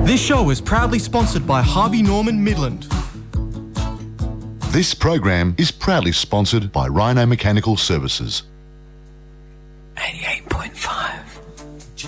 This show is proudly sponsored by Harvey Norman Midland. This program is proudly sponsored by Rhino Mechanical Services. 88.5.